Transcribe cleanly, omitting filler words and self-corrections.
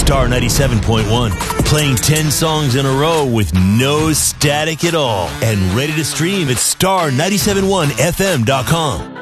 Star 97.1. Playing 10 songs in a row with no static at all. And ready to stream at star971fm.com.